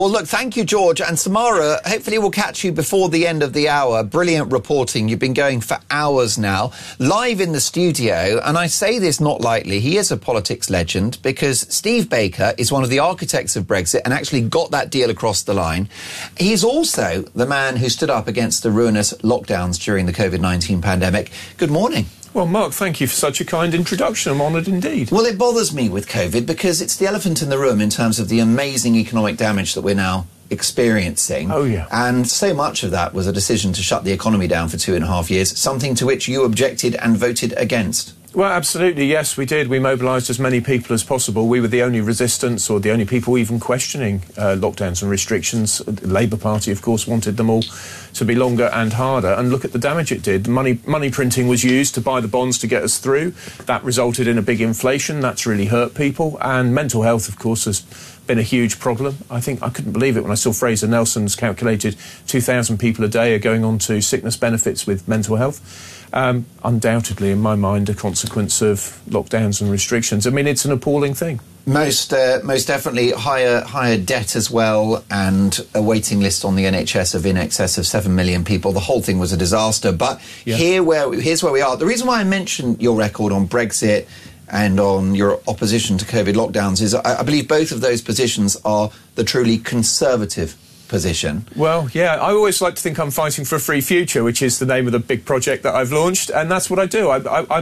Well, look, thank you, George. And Samara, hopefully we'll catch you before the end of the hour. Brilliant reporting. You've been going for hours now, live in the studio. And I say this not lightly. He is a politics legend because Steve Baker is one of the architects of Brexit and actually got that deal across the line. He's also the man who stood up against the ruinous lockdowns during the COVID-19 pandemic. Good morning. Well, Mark, thank you for such a kind introduction. I'm honoured indeed. Well, it bothers me with COVID because it's the elephant in the room in terms of the amazing economic damage that we're now experiencing. Oh, yeah. And so much of that was a decision to shut the economy down for 2.5 years, something to which you objected and voted against. Well, absolutely, yes, we did. We mobilised as many people as possible. We were the only resistance or the only people even questioning lockdowns and restrictions. The Labour Party, of course, wanted them all to be longer and harder. And look at the damage it did. Money printing was used to buy the bonds to get us through. That resulted in a big inflation. That's really hurt people. And mental health, of course, has been a huge problem. I couldn't believe it when I saw Fraser Nelson's calculated 2,000 people a day are going on to sickness benefits with mental health. Undoubtedly, in my mind, a consequence of lockdowns and restrictions. I mean, it's an appalling thing. Most definitely higher debt as well, and a waiting list on the NHS of in excess of 7 million people. The whole thing was a disaster. But yeah. Here's where we are. The reason why I mentioned your record on Brexit and on your opposition to COVID lockdowns is I believe both of those positions are the truly conservative position. Well, yeah, I always like to think I'm fighting for a free future, which is the name of the big project that I've launched, and that's what I do.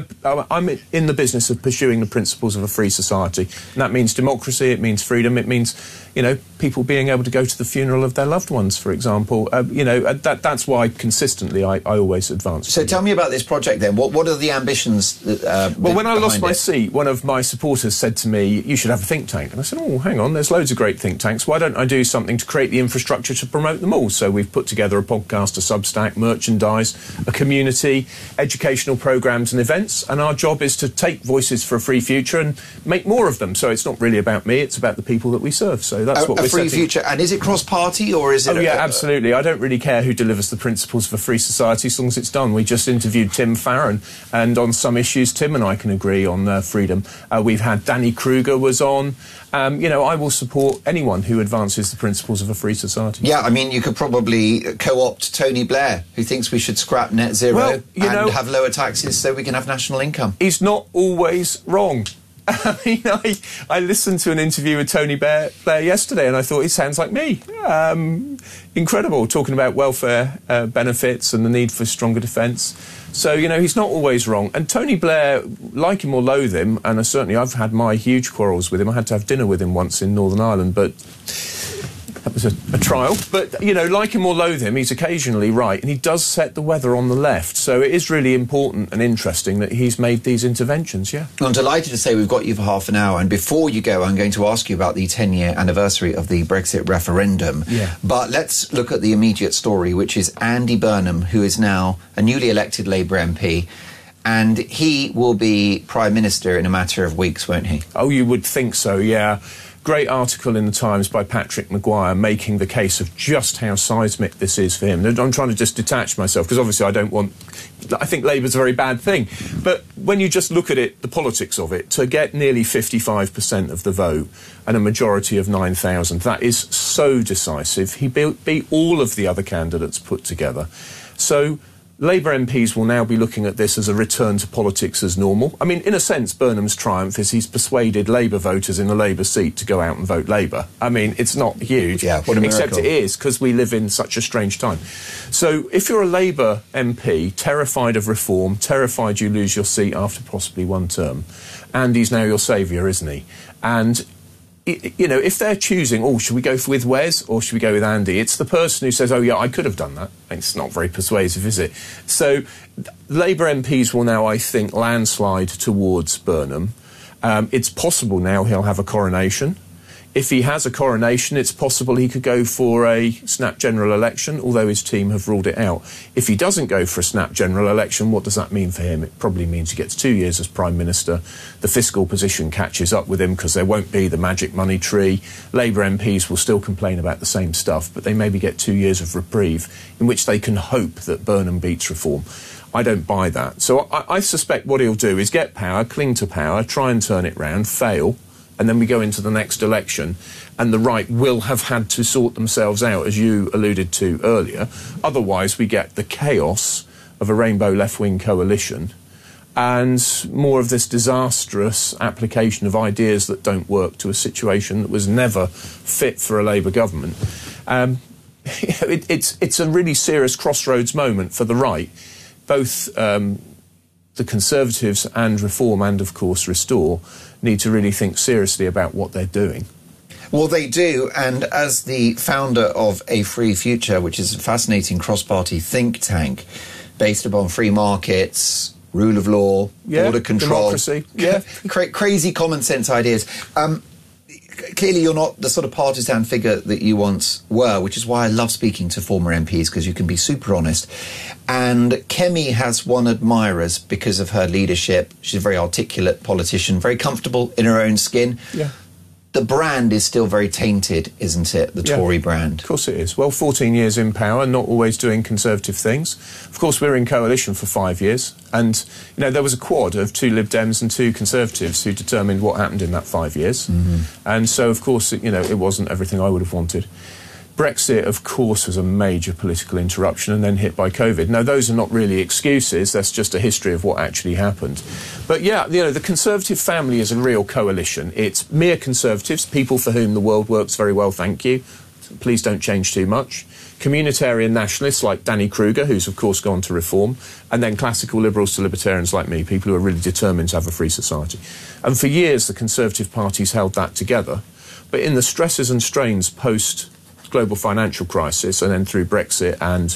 I'm in the business of pursuing the principles of a free society, and that means democracy, it means freedom, it means, people being able to go to the funeral of their loved ones, for example. That's why consistently I always advance. So tell me about this project then. What are the ambitions? Well, when I lost my seat, one of my supporters said to me, you should have a think tank. And I said, oh, hang on, there's loads of great think tanks. Why don't I do something to create the infrastructure to promote them all? So we've put together a podcast, a Substack, merchandise, a community, educational programmes and events. And our job is to take Voices for a Free Future and make more of them. So it's not really about me, it's about the people that we serve. So that's what we're a free future. And is it cross-party or is it... Oh, yeah, absolutely. I don't really care who delivers the principles of a free society as long as it's done. We just interviewed Tim Farron, and on some issues, Tim and I can agree on freedom. We've had Danny Kruger was on. I will support anyone who advances the principles of a free society. Yeah, I mean, you could probably co-opt Tony Blair, who thinks we should scrap net zero and have lower taxes so we can have national income. He's not always wrong. I mean, I listened to an interview with Tony Blair yesterday and I thought he sounds like me. Incredible, talking about welfare benefits and the need for stronger defence. So, he's not always wrong. And Tony Blair, like him or loathe him, and certainly I've had my huge quarrels with him. I had to have dinner with him once in Northern Ireland, but that was a trial. But, like him or loathe him, he's occasionally right, and he does set the weather on the left. So it is really important and interesting that he's made these interventions, yeah. I'm delighted to say we've got you for half an hour, and before you go, I'm going to ask you about the 10-year anniversary of the Brexit referendum. Yeah. But let's look at the immediate story, which is Andy Burnham, who is now a newly elected Labour MP, and he will be Prime Minister in a matter of weeks, won't he? Oh, you would think so, yeah. Great article in the Times by Patrick Maguire making the case of just how seismic this is for him. I'm trying to just detach myself because obviously I think Labour's a very bad thing. But when you just look at it, the politics of it, to get nearly 55% of the vote and a majority of 9,000, that is so decisive. He beat all of the other candidates put together. So Labour MPs will now be looking at this as a return to politics as normal. I mean, in a sense, Burnham's triumph is he's persuaded Labour voters in a Labour seat to go out and vote Labour. I mean, it's not huge. Yeah, what a miracle. Except it is, because we live in such a strange time. So if you're a Labour MP, terrified of reform, terrified you lose your seat after possibly one term, Andy's now your saviour, isn't he? And if they're choosing, should we go with Wes or should we go with Andy? It's the person who says, oh, yeah, I could have done that. It's not very persuasive, is it? So Labour MPs will now, I think, landslide towards Burnham. It's possible now he'll have a coronation. If he has a coronation, it's possible he could go for a snap general election, although his team have ruled it out. If he doesn't go for a snap general election, what does that mean for him? It probably means he gets 2 years as Prime Minister. The fiscal position catches up with him because there won't be the magic money tree. Labour MPs will still complain about the same stuff, but they maybe get 2 years of reprieve in which they can hope that Burnham beats reform. I don't buy that. So I suspect what he'll do is get power, cling to power, try and turn it round, fail, and then we go into the next election, and the right will have had to sort themselves out, as you alluded to earlier. Otherwise, we get the chaos of a rainbow left-wing coalition and more of this disastrous application of ideas that don't work to a situation that was never fit for a Labour government. It's a really serious crossroads moment for the right. Both the Conservatives and Reform and, of course, Restore need to really think seriously about what they're doing. Well, they do, and as the founder of A Free Future, which is a fascinating cross-party think tank based upon free markets, rule of law, border control, democracy, crazy common sense ideas. Clearly, you're not the sort of partisan figure that you once were, which is why I love speaking to former MPs, because you can be super honest. And Kemi has won admirers because of her leadership. She's a very articulate politician, very comfortable in her own skin. Yeah. The brand is still very tainted, isn't it? The Tory brand. Of course it is. Well, 14 years in power, not always doing Conservative things. Of course, we were in coalition for 5 years. And, you know, there was a quad of 2 Lib Dems and 2 Conservatives who determined what happened in that 5 years. Mm-hmm. And so, of course, you know, it wasn't everything I would have wanted. Brexit, of course, was a major political interruption and then hit by COVID. Now, those are not really excuses. That's just a history of what actually happened. But, yeah, you know, the Conservative family is a real coalition. It's mere Conservatives, people for whom the world works very well, thank you. Please don't change too much. Communitarian nationalists like Danny Kruger, who's, of course, gone to Reform, and then classical liberals to libertarians like me, people who are really determined to have a free society. And for years, the Conservative parties held that together. But in the stresses and strains post global financial crisis and then through Brexit and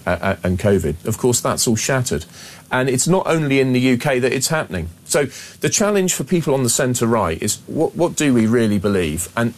COVID, of course, that's all shattered. And it's not only in the UK that it's happening. So the challenge for people on the centre-right is what do we really believe? And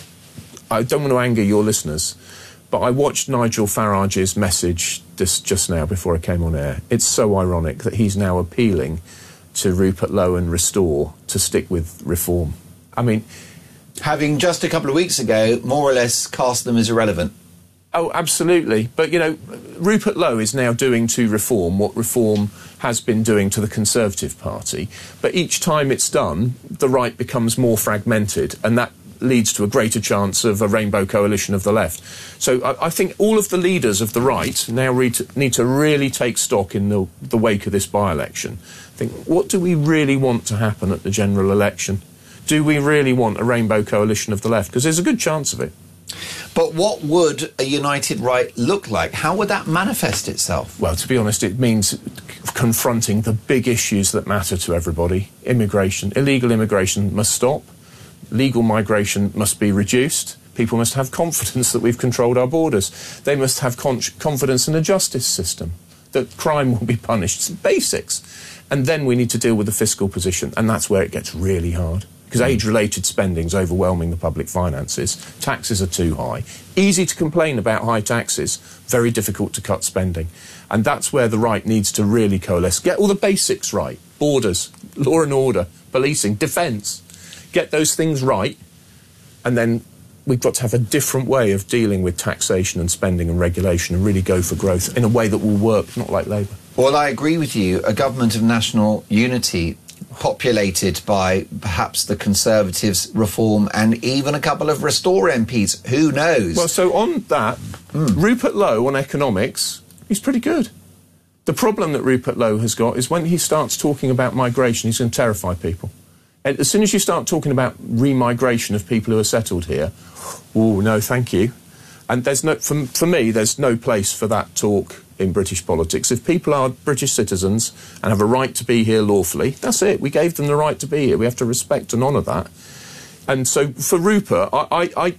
I don't want to anger your listeners, but I watched Nigel Farage's message just now before I came on air. It's so ironic that he's now appealing to Rupert Lowe and Restore to stick with Reform. I mean, having just a couple of weeks ago more or less cast them as irrelevant. Oh, absolutely. But, you know, Rupert Lowe is now doing to Reform what Reform has been doing to the Conservative Party. But each time it's done, the right becomes more fragmented, and that leads to a greater chance of a rainbow coalition of the left. So I think all of the leaders of the right now need to really take stock in the wake of this by-election. Think, what do we really want to happen at the general election? Do we really want a rainbow coalition of the left? Because there's a good chance of it. But what would a united right look like? How would that manifest itself? Well, to be honest, it means confronting the big issues that matter to everybody. Immigration. Illegal immigration must stop. Legal migration must be reduced. People must have confidence that we've controlled our borders. They must have confidence in a justice system, that crime will be punished. It's basics. And then we need to deal with the fiscal position, and that's where it gets really hard. Because age-related spending is overwhelming the public finances. Taxes are too high. Easy to complain about high taxes, very difficult to cut spending. And that's where the right needs to really coalesce. Get all the basics right. Borders, law and order, policing, defence. Get those things right, and then we've got to have a different way of dealing with taxation and spending and regulation and really go for growth in a way that will work, not like Labour. Well, I agree with you. A government of national unity populated by perhaps the Conservatives, Reform, and even a couple of Restore MPs. Who knows? Well, so on that, Rupert Lowe on economics, he's pretty good. The problem that Rupert Lowe has got is when he starts talking about migration, he's going to terrify people. And as soon as you start talking about remigration of people who are settled here, oh, no, thank you. And there's no, for me, there's no place for that talk in British politics. If people are British citizens and have a right to be here lawfully, that's it. We gave them the right to be here. We have to respect and honour that. And so for Rupert, I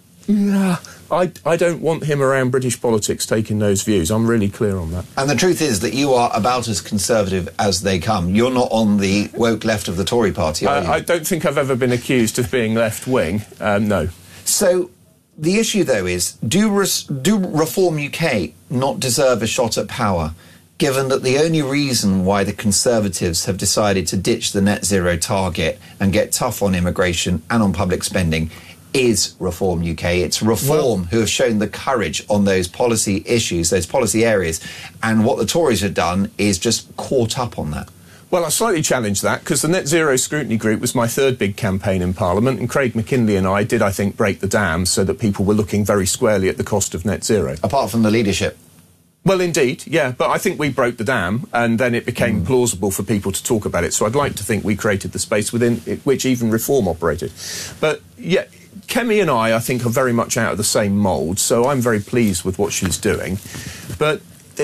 don't want him around British politics taking those views. I'm really clear on that. And the truth is that you are about as conservative as they come. You're not on the woke left of the Tory party, are you? I don't think I've ever been accused of being left-wing, no. So the issue, though, is do Reform UK not deserve a shot at power, given that the only reason why the Conservatives have decided to ditch the net zero target and get tough on immigration and on public spending is Reform UK. It's Reform who have shown the courage on those policy issues, those policy areas, and what the Tories have done is just caught up on that. Well, I slightly challenged that because the Net Zero Scrutiny Group was my third big campaign in Parliament, and Craig McKinley and I did, I think, break the dam so that people were looking very squarely at the cost of net zero. Apart from the leadership. Well, indeed, yeah, but I think we broke the dam, and then it became plausible for people to talk about it. So I'd like to think we created the space within which even Reform operated. But, yeah, Kemi and I think, are very much out of the same mould, so I'm very pleased with what she's doing. But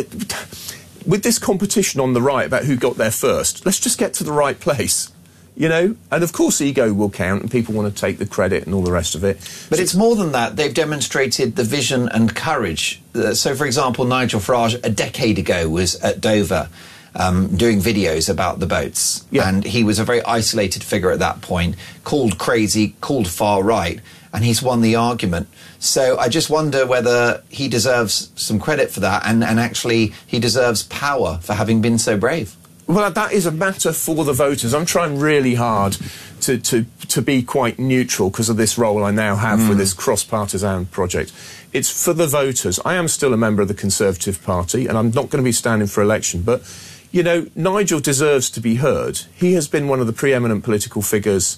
with this competition on the right about who got there first, let's just get to the right place. You know, and of course ego will count and people want to take the credit and all the rest of it. But it's more than that. They've demonstrated the vision and courage. So, for example, Nigel Farage a decade ago was at Dover doing videos about the boats. Yeah. And he was a very isolated figure at that point, called crazy, called far right, and he's won the argument. So I just wonder whether he deserves some credit for that and actually he deserves power for having been so brave. Well, that is a matter for the voters. I'm trying really hard to be quite neutral because of this role I now have with this cross-partisan project. It's for the voters. I am still a member of the Conservative Party and I'm not going to be standing for election, but, you know, Nigel deserves to be heard. He has been one of the preeminent political figures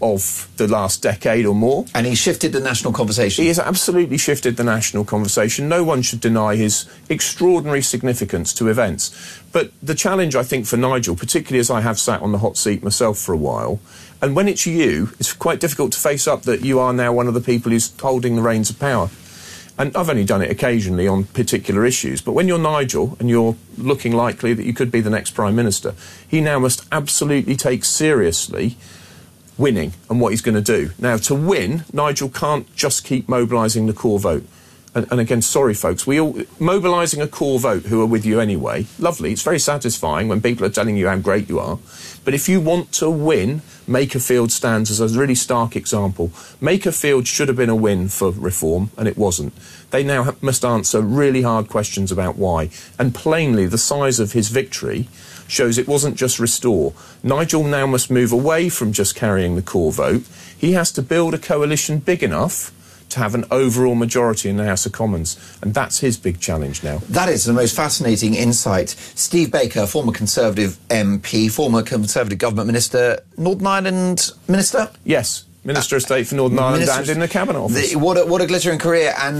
of the last decade or more. And he shifted the national conversation. He has absolutely shifted the national conversation. No one should deny his extraordinary significance to events. But the challenge, I think, for Nigel, particularly as I have sat on the hot seat myself for a while, and when it's you, it's quite difficult to face up that you are now one of the people who's holding the reins of power. And I've only done it occasionally on particular issues, but when you're Nigel and you're looking likely that you could be the next Prime Minister, he now must absolutely take seriously winning and what he's going to do. Now, to win, Nigel can't just keep mobilising the core vote. And again, sorry, folks, mobilising a core vote who are with you anyway, lovely, it's very satisfying when people are telling you how great you are. But if you want to win, Makerfield stands as a really stark example. Makerfield should have been a win for Reform, and it wasn't. They now must answer really hard questions about why. And plainly, the size of his victory shows it wasn't just Restore. Nigel now must move away from just carrying the core vote. He has to build a coalition big enough to have an overall majority in the House of Commons. And that's his big challenge now. That is the most fascinating insight. Steve Baker, former Conservative MP, former Conservative Government Minister, Northern Ireland Minister? Yes. Minister of State for Northern Ireland and in the Cabinet Office. What a glittering career, and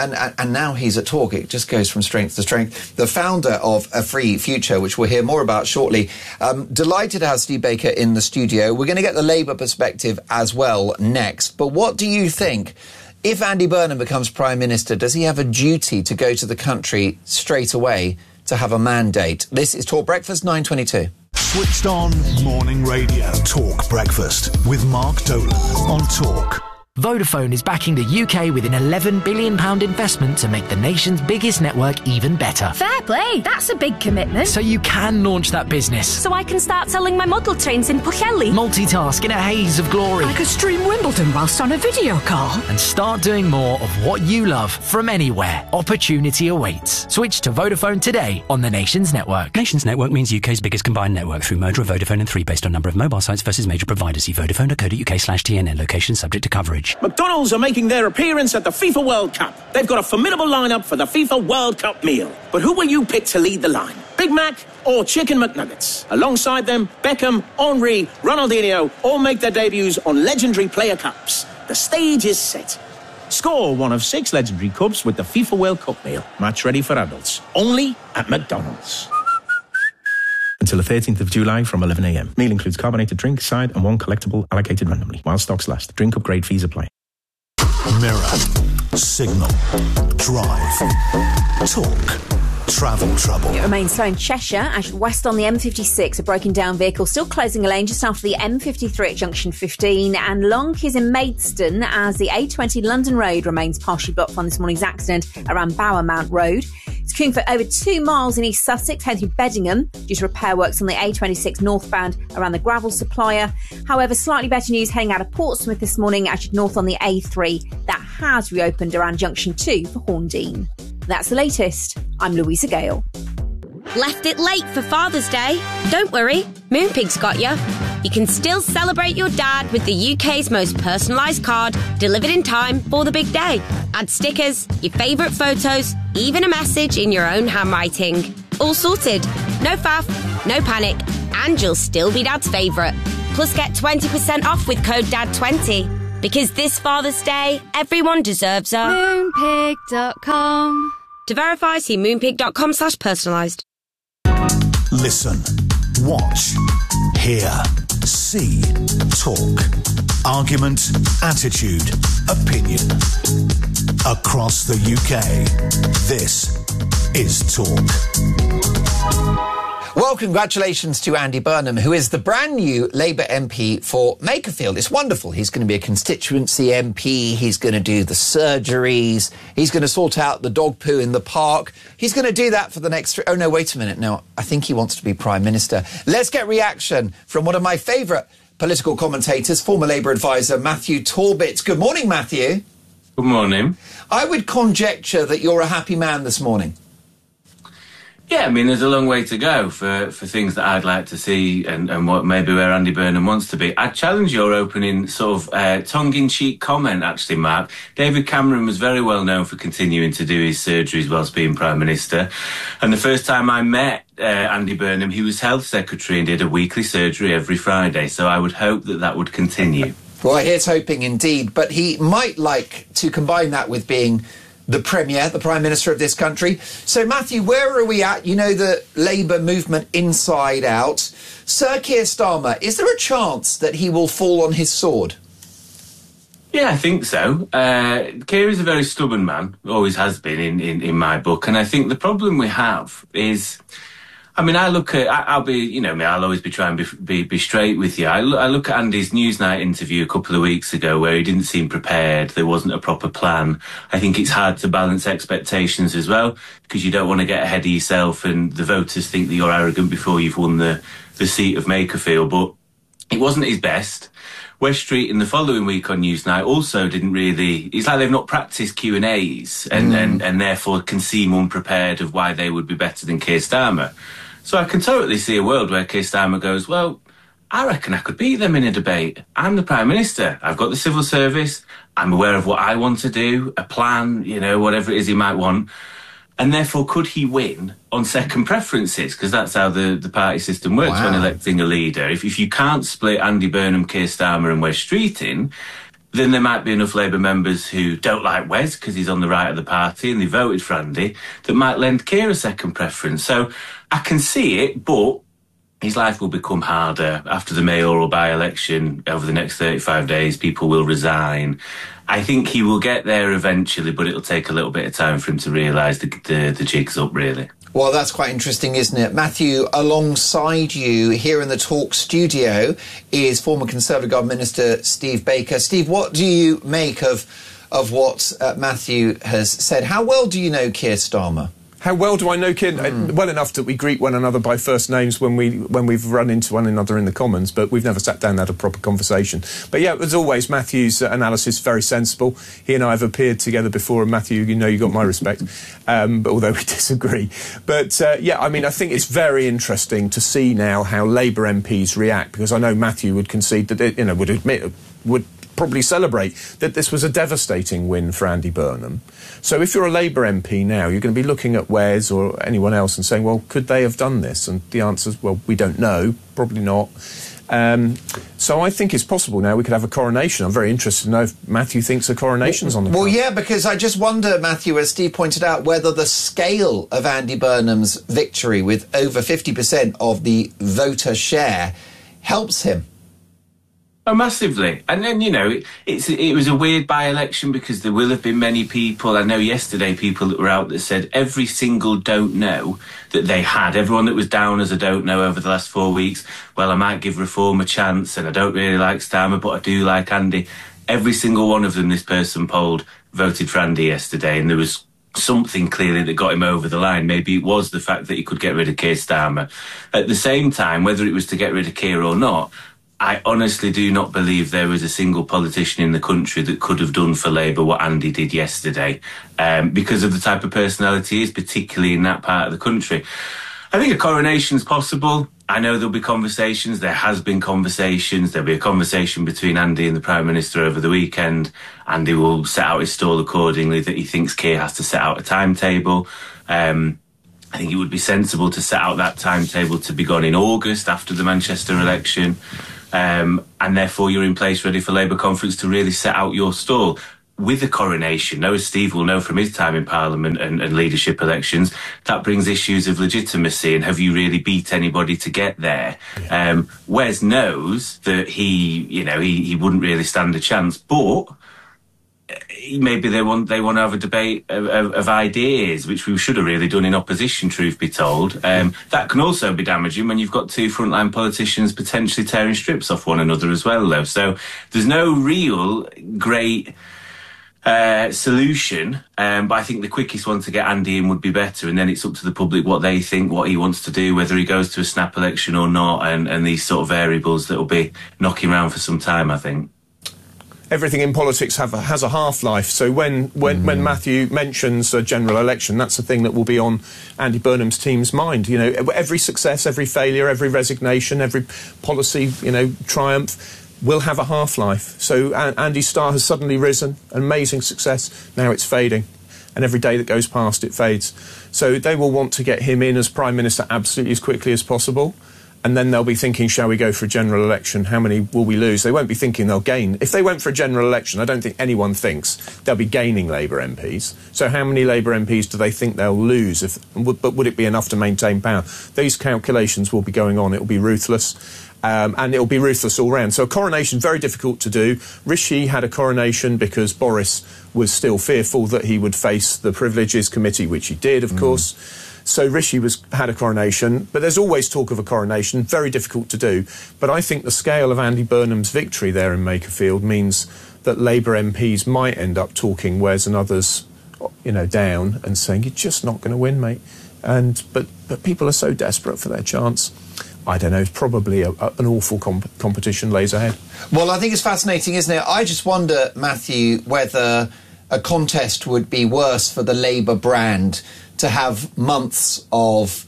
now he's at Talk. It just goes from strength to strength. The founder of A Free Future, which we'll hear more about shortly. Delighted to have Steve Baker in the studio. We're going to get the Labour perspective as well next. But what do you think? If Andy Burnham becomes Prime Minister, does he have a duty to go to the country straight away to have a mandate? This is Talk Breakfast 9:22. Switched on morning radio. Talk Breakfast with Mark Dolan on Talk. Vodafone is backing the UK with an £11 billion investment to make the nation's biggest network even better. Fair play, that's a big commitment. So you can launch that business. So I can start selling my model trains in Pwllheli. Multitask in a haze of glory. I could stream Wimbledon whilst on a video call. And start doing more of what you love from anywhere. Opportunity awaits. Switch to Vodafone today on the Nation's network. Nation's network means UK's biggest combined network through merger of Vodafone and 3 based on number of mobile sites versus major providers. See vodafone.co.uk/TNN. Location subject to coverage. McDonald's are making their appearance at the FIFA World Cup. They've got a formidable lineup for the FIFA World Cup meal. But who will you pick to lead the line? Big Mac or Chicken McNuggets? Alongside them, Beckham, Henry, Ronaldinho all make their debuts on legendary player cups. The stage is set. Score one of 6 legendary cups with the FIFA World Cup meal. Match ready for adults. Only at McDonald's. Until the 13th of July from 11 a.m. Meal includes carbonated drink, side and 1 collectible allocated randomly. While stocks last. Drink upgrade fees apply. Mirror, Signal, Drive, Talk, Travel Trouble. It remains slow in Cheshire as west on the M56. A broken down vehicle still closing a lane just after the M53 at junction 15, and long queues in Maidstone as the A20 London Road remains partially blocked from this morning's accident around Bowermount Road. It's queuing for over 2 miles in East Sussex, heading through Beddingham due to repair works on the A26 northbound around the gravel supplier. However, slightly better news heading out of Portsmouth this morning as you north on the A3. That has reopened around junction 2 for Horndean. That's the latest. I'm Louisa Gale. Left it late for Father's Day? Don't worry, Moonpig's got you. You can still celebrate your dad with the UK's most personalised card, delivered in time for the big day. Add stickers, your favourite photos, even a message in your own handwriting. All sorted. No faff, no panic, and you'll still be Dad's favourite. Plus, get 20% off with code DAD20. Because this Father's Day, everyone deserves a Moonpig.com. To verify, see moonpig.com/personalised. Listen, watch, hear, see, talk. Argument, attitude, opinion. Across the UK, this is Talk. Well, congratulations to Andy Burnham, who is the brand new Labour MP for Makerfield. It's wonderful. He's going to be a constituency MP. He's going to do the surgeries. He's going to sort out the dog poo in the park. He's going to do that for the next... Oh, no, wait a minute. No, I think he wants to be Prime Minister. Let's get reaction from one of my favourite political commentators, former Labour advisor Matthew Torbett. Good morning, Matthew. Good morning. I would conjecture that you're a happy man this morning. Yeah, I mean, there's a long way to go for things that I'd like to see and what maybe where Andy Burnham wants to be. I'd challenge your opening sort of tongue-in-cheek comment, actually, Mark. David Cameron was very well known for continuing to do his surgeries whilst being Prime Minister. And the first time I met Andy Burnham, he was Health Secretary and did a weekly surgery every Friday. So I would hope that that would continue. Well, here's hoping indeed. But he might like to combine that with being the Premier, the Prime Minister of this country. So, Matthew, where are we at? You know the Labour movement inside out. Sir Keir Starmer, is there a chance that he will fall on his sword? Yeah, I think so. Keir is a very stubborn man, always has been in my book. And I think the problem we have is... I mean, I look at, I'll be, you know me, I'll always be trying to be straight with you. I look at Andy's Newsnight interview a couple of weeks ago where he didn't seem prepared. There wasn't a proper plan. I think it's hard to balance expectations as well because you don't want to get ahead of yourself and the voters think that you're arrogant before you've won the seat of Makerfield. But it wasn't his best. West Street in the following week on Newsnight also didn't really... It's like they've not practised Q&As and therefore can seem unprepared of why they would be better than Keir Starmer. So I can totally see a world where Keir Starmer goes, well, I reckon I could beat them in a debate. I'm the Prime Minister. I've got the civil service. I'm aware of what I want to do, a plan, you know, whatever it is he might want. And therefore, could he win on second preferences? Because that's how the party system works when electing a leader. If you can't split Andy Burnham, Keir Starmer and Wes Street in, then there might be enough Labour members who don't like Wes because he's on the right of the party and they voted for Andy that might lend Keir a second preference. So I can see it, but his life will become harder after the mayoral by-election. Over the next 35 days, people will resign. I think he will get there eventually, but it'll take a little bit of time for him to realise the jig's up, really. Well, that's quite interesting, isn't it? Matthew, alongside you here in the Talk studio is former Conservative government minister Steve Baker. Steve, what do you make of what Matthew has said? How well do you know Keir Starmer? How well do I know Keir? Well enough that we greet one another by first names when we've run into one another in the Commons, but we've never sat down and had a proper conversation. But yeah, as always, Matthew's analysis very sensible. He and I have appeared together before, and Matthew, you know, you got my respect, but although we disagree. But yeah, I mean, I think it's very interesting to see now how Labour MPs react, because I know Matthew would concede that, you know, would probably celebrate that this was a devastating win for Andy Burnham. So if you're a Labour MP now, you're going to be looking at Wes or anyone else and saying, well, could they have done this? And the answer is, well, we don't know, probably not. So I think it's possible now we could have a coronation. I'm very interested to know if Matthew thinks a coronation's on the Well, yeah, because I just wonder, Matthew, as Steve pointed out, whether the scale of Andy Burnham's victory with over 50% of the voter share helps him. Oh, massively. And then, you know, it was a weird by-election because there will have been many people. I know yesterday people that were out that said every single don't know that they had, everyone that was down as a don't know over the last 4 weeks, well, I might give Reform a chance and I don't really like Starmer, but I do like Andy. Every single one of them this person polled voted for Andy yesterday, and there was something clearly that got him over the line. Maybe it was the fact that he could get rid of Keir Starmer. At the same time, whether it was to get rid of Keir or not, I honestly do not believe there was a single politician in the country that could have done for Labour what Andy did yesterday, because of the type of personality he is, particularly in that part of the country. I think a coronation's possible. I know there'll be conversations. There has been conversations. There'll be a conversation between Andy and the Prime Minister over the weekend. Andy will set out his stall accordingly, that he thinks Keir has to set out a timetable. I think it would be sensible to set out that timetable to be gone in August after the Manchester election, and therefore you're in place ready for Labour conference to really set out your stall. With the coronation, now as Steve will know from his time in Parliament and leadership elections, that brings issues of legitimacy and have you really beat anybody to get there? Yeah. Wes knows that he wouldn't really stand a chance, but maybe they want to have a debate of ideas, which we should have really done in opposition, truth be told. That can also be damaging when you've got two frontline politicians potentially tearing strips off one another as well, though. So there's no real great solution, but I think the quickest one to get Andy in would be better, and then it's up to the public what they think, what he wants to do, whether he goes to a snap election or not, and these sort of variables that will be knocking around for some time, I think. Everything in politics has a half-life, so when Matthew mentions a general election, that's the thing that will be on Andy Burnham's team's mind. You know, every success, every failure, every resignation, every policy, triumph will have a half-life. So Andy's star has suddenly risen, an amazing success, now it's fading. And every day that goes past, it fades. So they will want to get him in as Prime Minister absolutely as quickly as possible. And then they'll be thinking, shall we go for a general election? How many will we lose? They won't be thinking they'll gain. If they went for a general election, I don't think anyone thinks they'll be gaining Labour MPs. So how many Labour MPs do they think they'll lose? But would it be enough to maintain power? These calculations will be going on. It will be ruthless. And it'll be ruthless all round. So a coronation, very difficult to do. Rishi had a coronation because Boris was still fearful that he would face the Privileges Committee, which he did, of course. So Rishi had a coronation, but there's always talk of a coronation, very difficult to do. But I think the scale of Andy Burnham's victory there in Makerfield means that Labour MPs might end up talking Wes and others, down and saying, you're just not going to win, mate. But people are so desperate for their chance. I don't know, it's probably an awful competition lays ahead. Well, I think it's fascinating, isn't it? I just wonder, Matthew, whether a contest would be worse for the Labour brand to have months of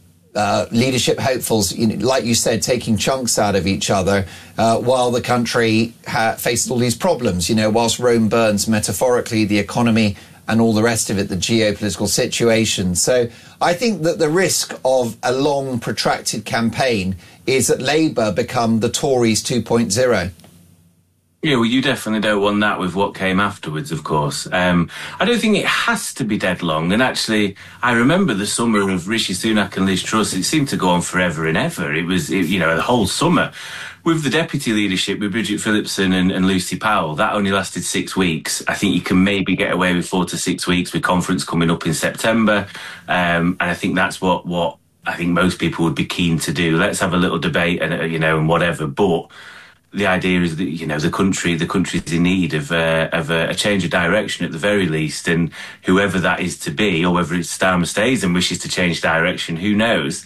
leadership hopefuls, like you said, taking chunks out of each other while the country faced all these problems, whilst Rome burns metaphorically, the economy and all the rest of it, the geopolitical situation. So I think that the risk of a long, protracted campaign is that Labour become the Tories 2.0. Yeah, well, you definitely don't want that with what came afterwards, of course. I don't think it has to be dead long. And actually, I remember the summer of Rishi Sunak and Liz Truss. It seemed to go on forever and ever. It was, the whole summer. With the deputy leadership, with Bridget Phillipson and Lucy Powell, that only lasted 6 weeks. I think you can maybe get away with 4 to 6 weeks with conference coming up in September. And I think that's what I think most people would be keen to do. Let's have a little debate and whatever. But the idea is that, the country's in need of a change of direction at the very least, and whoever that is to be, or whether it's Starmer stays and wishes to change direction, who knows?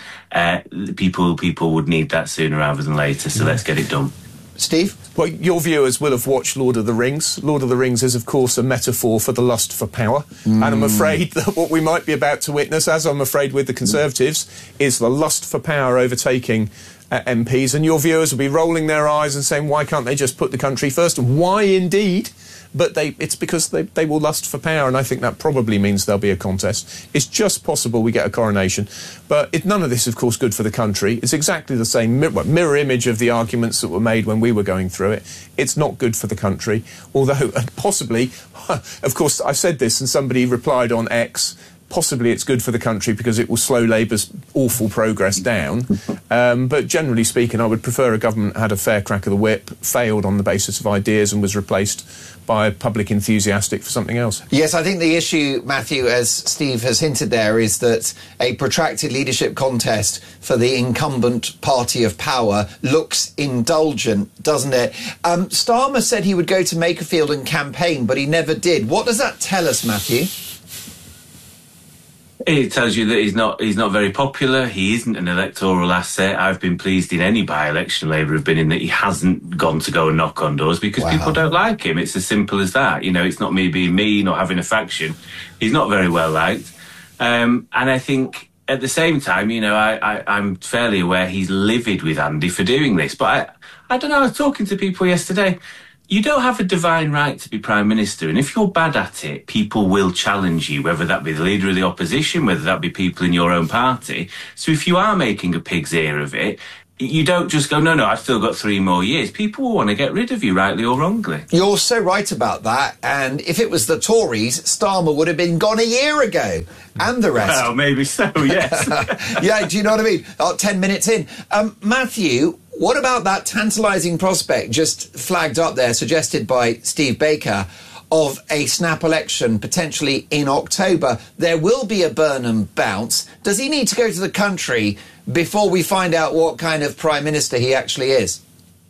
People would need that sooner rather than later, so let's get it done. Steve? Well, your viewers will have watched Lord of the Rings. Lord of the Rings is, of course, a metaphor for the lust for power. And I'm afraid that what we might be about to witness, as I'm afraid with the Conservatives, is the lust for power overtaking MPs. And your viewers will be rolling their eyes and saying, why can't they just put the country first? And why indeed? But it's because they will lust for power, and I think that probably means there'll be a contest. It's just possible we get a coronation. But none of this, of course, good for the country. It's exactly the same mirror image of the arguments that were made when we were going through it. It's not good for the country, although possibly, of course, I said this and somebody replied on X, possibly it's good for the country because it will slow Labour's awful progress down. But generally speaking, I would prefer a government had a fair crack of the whip, failed on the basis of ideas and was replaced by a public enthusiastic for something else. Yes, I think the issue, Matthew, as Steve has hinted there, is that a protracted leadership contest for the incumbent party of power looks indulgent, doesn't it? Starmer said he would go to Makerfield and campaign, but he never did. What does that tell us, Matthew? It tells you that he's not very popular. He isn't an electoral asset. I've been pleased in any by-election Labour have been in that he hasn't gone to go and knock on doors because people don't like him. It's as simple as that. It's not me being me, not having a faction. He's not very well liked. And I think at the same time, I'm fairly aware he's livid with Andy for doing this. But I don't know, I was talking to people yesterday. you don't have a divine right to be Prime Minister, and if you're bad at it, people will challenge you, whether that be the leader of the opposition, whether that be people in your own party. So if you are making a pig's ear of it, you don't just go, no, I've still got 3 more years. People will want to get rid of you, rightly or wrongly. You're so right about that, and if it was the Tories, Starmer would have been gone a year ago, and the rest. Well, maybe so, yes. Yeah, do you know what I mean? 10 minutes in. Matthew, what about that tantalising prospect just flagged up there, suggested by Steve Baker, of a snap election potentially in October? There will be a Burnham bounce. Does he need to go to the country before we find out what kind of Prime Minister he actually is?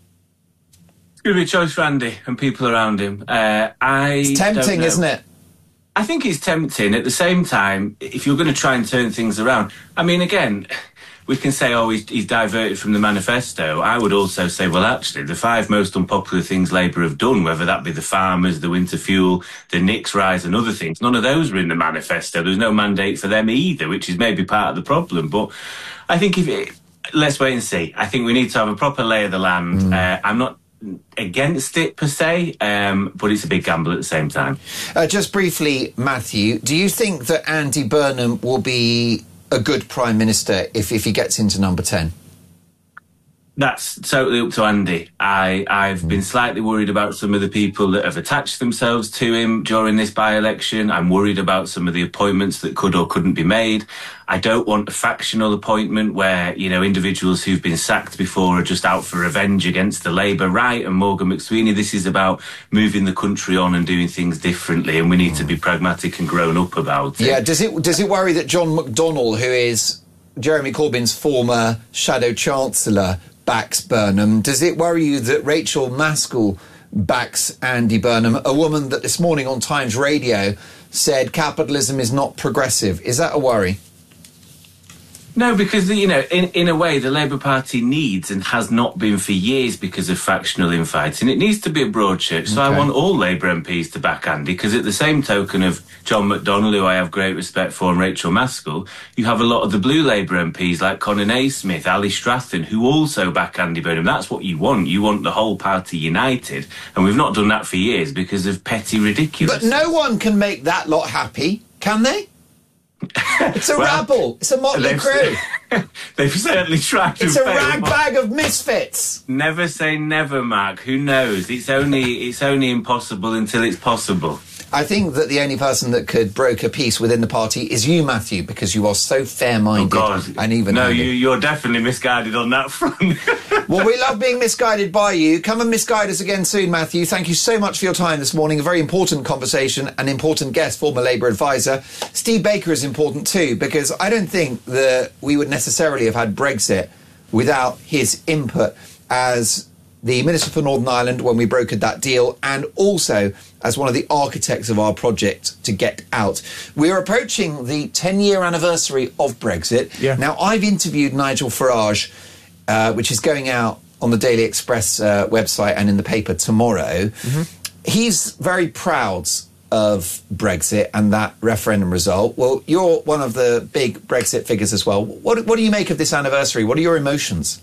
It's going to be a choice for Andy and people around him. It's tempting, isn't it? I think it's tempting. At the same time, if you're going to try and turn things around, I mean, again, we can say, he's diverted from the manifesto. I would also say, well, actually, the 5 most unpopular things Labour have done, whether that be the farmers, the winter fuel, the Nix rise and other things, none of those were in the manifesto. There's no mandate for them either, which is maybe part of the problem. But I think let's wait and see. I think we need to have a proper lay of the land. I'm not against it per se, but it's a big gamble at the same time. Just briefly, Matthew, do you think that Andy Burnham will be a good Prime Minister if he gets into number 10? That's totally up to Andy. I've been slightly worried about some of the people that have attached themselves to him during this by-election. I'm worried about some of the appointments that could or couldn't be made. I don't want a factional appointment where, individuals who've been sacked before are just out for revenge against the Labour right and Morgan McSweeney. This is about moving the country on and doing things differently, and we need to be pragmatic and grown up about it. Yeah, does it worry that John McDonnell, who is Jeremy Corbyn's former Shadow Chancellor, backs Burnham? Does it worry you that Rachel Maskell backs Andy Burnham, a woman that this morning on Times Radio said capitalism is not progressive? Is that a worry? No, because, in a way, the Labour Party needs and has not been for years because of factional infighting. It needs to be a broad church. So I want all Labour MPs to back Andy, because at the same token of John McDonnell, who I have great respect for, and Rachel Maskell, you have a lot of the blue Labour MPs like Conor Naismith, Ali Stratton, who also back Andy Burnham. That's what you want. You want the whole party united. And we've not done that for years because of petty ridiculous. But no one can make that lot happy, can they? It's a rabble. It's a motley crew. They've certainly tried to. It's a ragbag of misfits. Never say never, Mark. Who knows? It's only impossible until it's possible. I think that the only person that could broker peace within the party is you, Matthew, because you are so fair-minded. Oh, God. And even no, you're definitely misguided on that front. Well, we love being misguided by you. Come and misguide us again soon, Matthew. Thank you so much for your time this morning. A very important conversation, an important guest, former Labour advisor. Steve Baker is important too, because I don't think that we would necessarily have had Brexit without his input as the Minister for Northern Ireland when we brokered that deal, and also as one of the architects of our project to get out. We're approaching the 10-year anniversary of Brexit. Yeah. Now, I've interviewed Nigel Farage, which is going out on the Daily Express website and in the paper tomorrow. He's very proud of Brexit and that referendum result. Well, you're one of the big Brexit figures as well. What do you make of this anniversary? What are your emotions?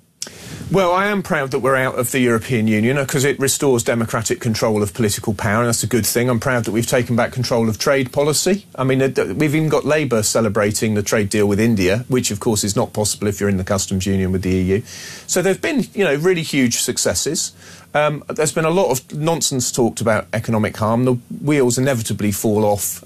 Well, I am proud that we're out of the European Union because it restores democratic control of political power, and that's a good thing. I'm proud that we've taken back control of trade policy. I mean, we've even got Labour celebrating the trade deal with India, which, of course, is not possible if you're in the customs union with the EU. So there have been, really huge successes. There's been a lot of nonsense talked about economic harm. The wheels inevitably fall off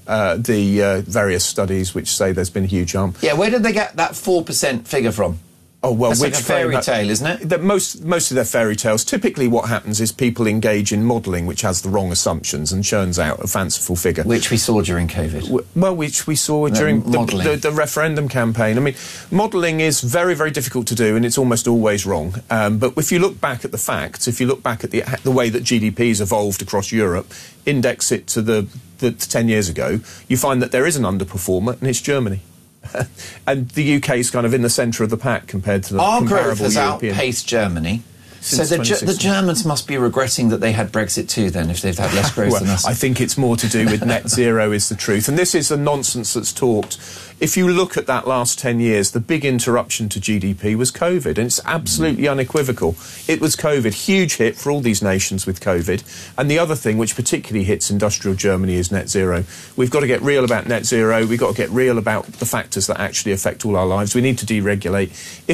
the various studies which say there's been huge harm. Yeah, where did they get that 4% figure from? Oh, well, that's like a fairy tale, isn't it? That most of their fairy tales. Typically what happens is people engage in modelling which has the wrong assumptions and churns out a fanciful figure. Which we saw during COVID. Well, which we saw during the referendum campaign. I mean, modelling is very, very difficult to do, and it's almost always wrong. But if you look back at the facts, if you look back at the way that GDP's evolved across Europe, index it to the 10 years ago, you find that there is an underperformer, and it's Germany. And the UK is kind of in the centre of the pack compared to the comparable European. Our growth has outpaced Germany. So the Germans must be regretting that they had Brexit too, then, if they've had less growth than us. I think it's more to do with net zero is the truth. And this is the nonsense that's talked. If you look at that last 10 years, the big interruption to GDP was COVID, and it's absolutely unequivocal. It was COVID, huge hit for all these nations with COVID. And the other thing, which particularly hits industrial Germany, is net zero. We've got to get real about net zero. We've got to get real about the factors that actually affect all our lives. We need to deregulate.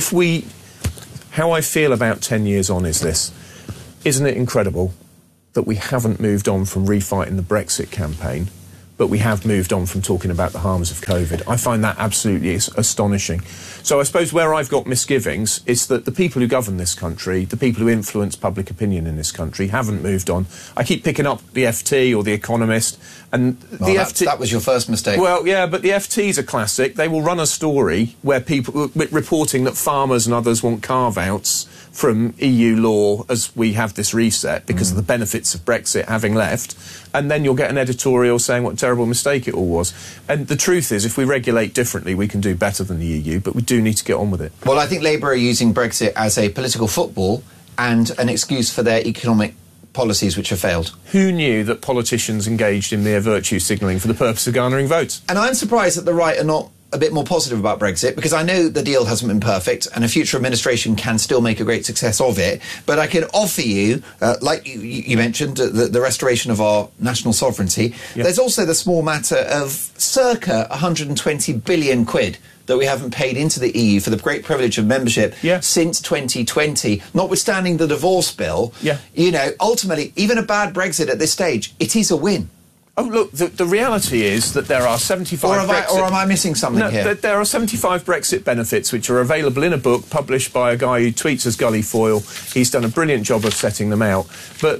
How I feel about 10 years on is this. Isn't it incredible that we haven't moved on from refighting the Brexit campaign, but we have moved on from talking about the harms of COVID? I find that absolutely astonishing. So I suppose where I've got misgivings is that the people who govern this country, the people who influence public opinion in this country, haven't moved on. I keep picking up the FT or the Economist, and that was your first mistake. Well, yeah, but the FT's a classic. They will run a story where people reporting that farmers and others want carve-outs from EU law as we have this reset because of the benefits of Brexit having left, and then you'll get an editorial saying what a terrible mistake it all was. And the truth is, if we regulate differently, we can do better than the EU, but we do need to get on with it. Well, I think Labour are using Brexit as a political football and an excuse for their economic policies which have failed. Who knew that politicians engaged in mere virtue signalling for the purpose of garnering votes? And I'm surprised that the right are not a bit more positive about Brexit, because I know the deal hasn't been perfect and a future administration can still make a great success of it, but I can offer you, like you mentioned, the restoration of our national sovereignty. Yep. There's also the small matter of circa 120 billion quid that we haven't paid into the EU for the great privilege of membership since 2020, notwithstanding the divorce bill. You know, ultimately, even a bad Brexit at this stage, it is a win. Oh, look, the reality is that there are 75 Or am I missing something here? There are 75 Brexit benefits which are available in a book published by a guy who tweets as Gully Foyle. He's done a brilliant job of setting them out. But,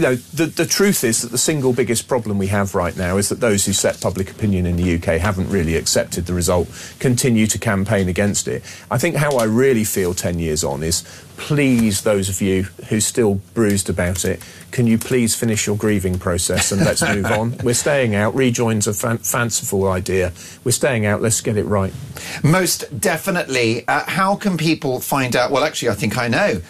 the truth is that the single biggest problem we have right now is that those who set public opinion in the UK haven't really accepted the result, continue to campaign against it. I think how I really feel 10 years on is, please, those of you who still bruised about it, can you please finish your grieving process and let's move on? We're staying out. Rejoin's a fanciful idea. We're staying out. Let's get it right. Most definitely. How can people find out? Well, actually, I think I know.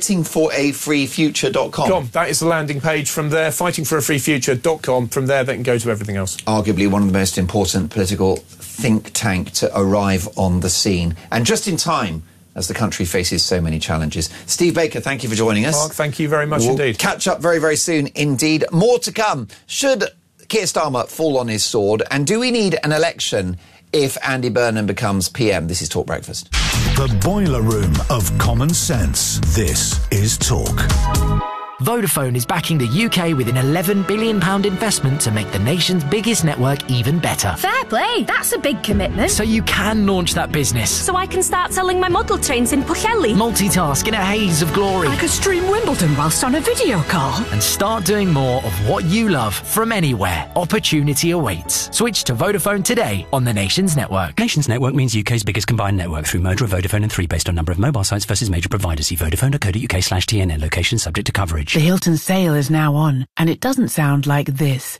Fightingforafreefuture.com. That is the landing page from there. Fightingforafreefuture.com. From there, they can go to everything else. Arguably one of the most important political think tank to arrive on the scene. And just in time, as the country faces so many challenges. Steve Baker, thank you for joining us. Mark, thank you very much indeed. Catch up very, very soon indeed. More to come. Should Keir Starmer fall on his sword? And do we need an election if Andy Burnham becomes PM? This is Talk Breakfast. The boiler room of common sense. This is Talk. Vodafone is backing the UK with an £11 billion investment to make the nation's biggest network even better. Fair play, that's a big commitment. So you can launch that business. So I can start selling my model trains in Pwllheli. Multitask in a haze of glory. I could stream Wimbledon whilst on a video call. And start doing more of what you love from anywhere. Opportunity awaits. Switch to Vodafone today on the Nations Network. Nations Network means UK's biggest combined network through merger of Vodafone and 3 based on number of mobile sites versus major providers. See vodafone.co.uk/TNN. Location subject to coverage. The Hilton sale is now on, and it doesn't sound like this.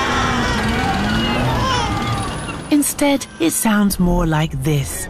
Instead, it sounds more like this.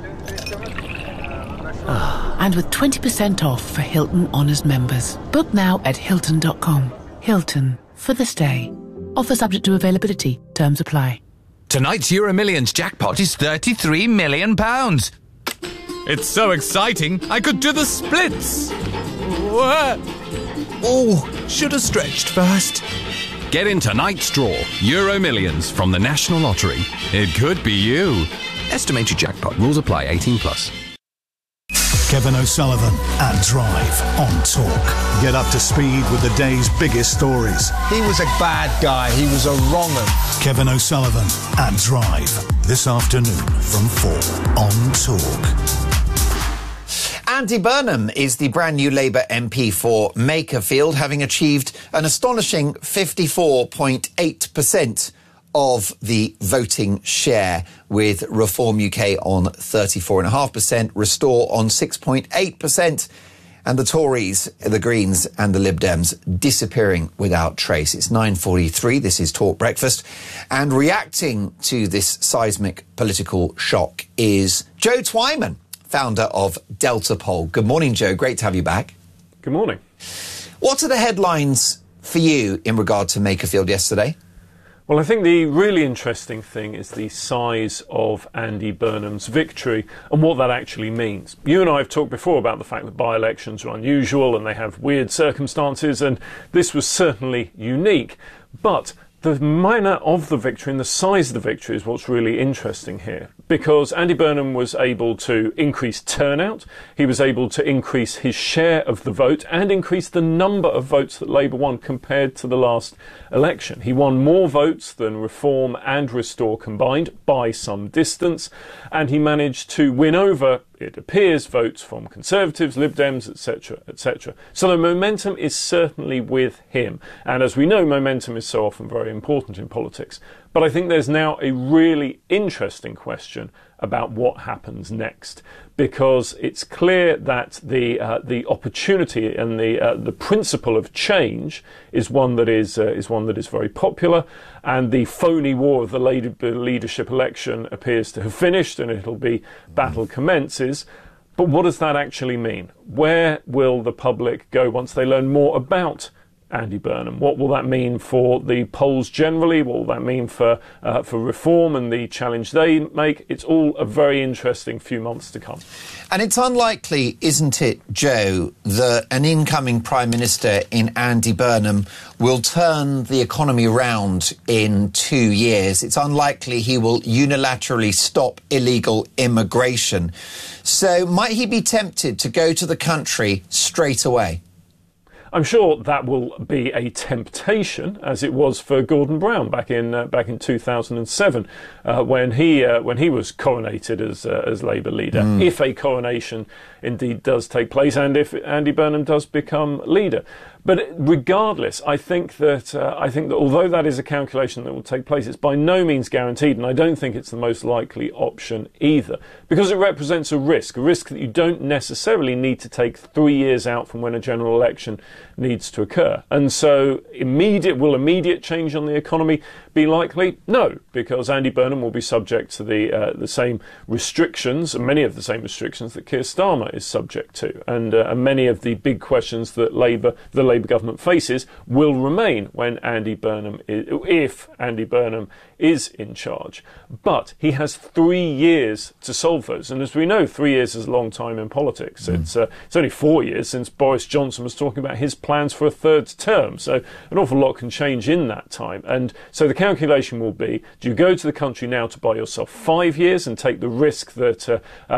And with 20% off for Hilton Honors members. Book now at Hilton.com. Hilton, for the stay. Offer subject to availability. Terms apply. Tonight's Euro Millions jackpot is £33 million. It's so exciting, I could do the splits. What? Oh, should have stretched first. Get in tonight's draw, Euro Millions from the National Lottery. It could be you. Estimated jackpot. Rules apply. 18+. Kevin O'Sullivan and Drive on Talk. Get up to speed with the day's biggest stories. He was a bad guy. He was a wrong un. Kevin O'Sullivan and Drive. This afternoon from 4 on Talk. Andy Burnham is the brand new Labour MP for Makerfield, having achieved an astonishing 54.8% of the voting share, with Reform UK on 34.5%, Restore on 6.8%, and the Tories, the Greens and the Lib Dems disappearing without trace. It's 9:43. This is Talk Breakfast. And reacting to this seismic political shock is Joe Twyman, founder of Delta Poll. Good morning, Joe. Great to have you back. Good morning. What are the headlines for you in regard to Makerfield yesterday? Well, I think the really interesting thing is the size of Andy Burnham's victory and what that actually means. You and I have talked before about the fact that by-elections are unusual and they have weird circumstances, and this was certainly unique. But the manner of the victory and the size of the victory is what's really interesting here, because Andy Burnham was able to increase turnout, he was able to increase his share of the vote and increase the number of votes that Labour won compared to the last election. He won more votes than Reform and Restore combined by some distance, and he managed to win over, it appears, votes from Conservatives, Lib Dems, etc., etc. So the momentum is certainly with him. And as we know, momentum is so often very important in politics. But I think there's now a really interesting question about what happens next, because it's clear that the opportunity and the principle of change is one that is very popular, and the phony war of the Labour leadership election appears to have finished, and it'll be battle commences. But what does that actually mean? Where will the public go once they learn more about Andy Burnham? What will that mean for the polls generally? What will that mean for Reform and the challenge they make? It's all a very interesting few months to come. And it's unlikely, isn't it, Joe, that an incoming Prime Minister in Andy Burnham will turn the economy around in 2 years. It's unlikely he will unilaterally stop illegal immigration. So might he be tempted to go to the country straight away? I'm sure that will be a temptation, as it was for Gordon Brown back in 2007, when he was coronated as Labour leader. If a coronation indeed does take place, and if Andy Burnham does become leader. But regardless, I think that although that is a calculation that will take place, it's by no means guaranteed, and I don't think it's the most likely option either, because it represents a risk that you don't necessarily need to take 3 years out from when a general election needs to occur. And so will immediate change on the economy be likely? No, because Andy Burnham will be subject to the same restrictions, and many of the same restrictions that Keir Starmer is subject to, and many of the big questions that the Labour government faces will remain when if Andy Burnham is in charge. But he has 3 years to solve those, and as we know, 3 years is a long time in politics. It's only 4 years since Boris Johnson was talking about his plans for a third term, so an awful lot can change in that time. And so the calculation will be: do you go to the country now to buy yourself 5 years and take the risk that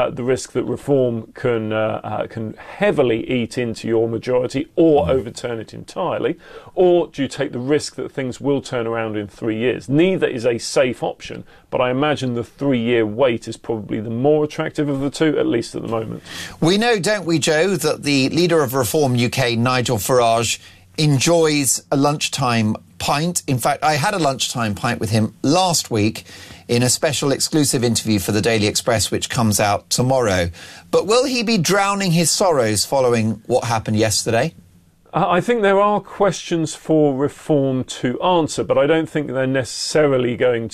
Reform can heavily eat into your majority or overturn it entirely, or do you take the risk that things will turn around in 3 years? Neither is a safe option, but I imagine the 3-year wait is probably the more attractive of the two, at least at the moment. We know, don't we, Joe, that the leader of Reform UK, Nigel Farage, enjoys a lunchtime pint. In fact, I had a lunchtime pint with him last week in a special exclusive interview for the Daily Express, which comes out tomorrow. But will he be drowning his sorrows following what happened yesterday? I think there are questions for Reform to answer, but I don't think they're necessarily going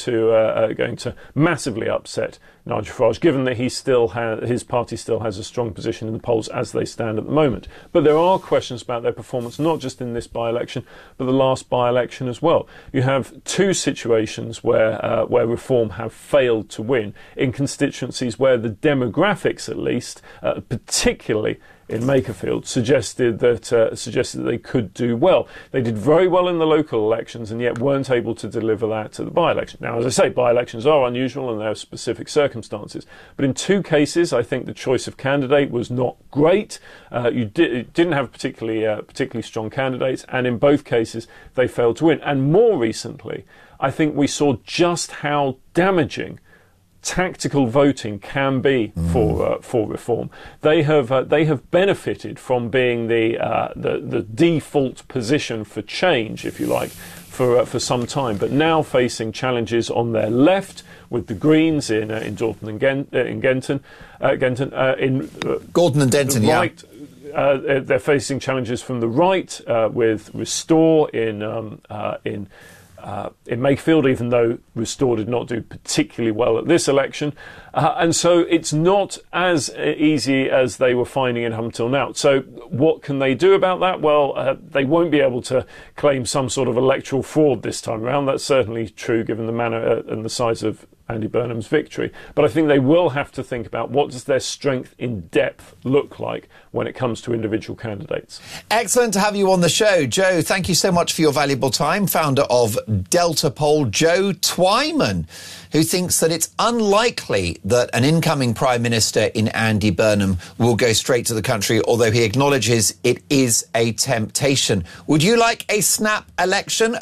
to massively upset Nigel Farage, given that his party still has a strong position in the polls as they stand at the moment. But there are questions about their performance, not just in this by-election, but the last by-election as well. You have two situations where Reform have failed to win in constituencies where the demographics, at least, particularly in Makerfield, suggested that they could do well. They did very well in the local elections and yet weren't able to deliver that to the by-election. Now, as I say, by-elections are unusual and there are specific circumstances. But in two cases, I think the choice of candidate was not great. You didn't have particularly strong candidates, and in both cases, they failed to win. And more recently, I think we saw just how damaging tactical voting can be for Reform. They have benefited from being the default position for change, if you like, for some time, but now facing challenges on their left with the Greens in Dorton and Gordon and Denton, right, they're facing challenges from the right with Restore in in Makerfield, even though Restore did not do particularly well at this election. And so it's not as easy as they were finding it up until now. So what can they do about that? Well, they won't be able to claim some sort of electoral fraud this time around. That's certainly true given the manner and the size of Andy Burnham's victory. But I think they will have to think about what does their strength in depth look like when it comes to individual candidates. Excellent to have you on the show. Joe, thank you so much for your valuable time. Founder of Delta Poll, Joe Twyman, who thinks that it's unlikely that an incoming Prime Minister in Andy Burnham will go straight to the country, although he acknowledges it is a temptation. Would you like a snap election?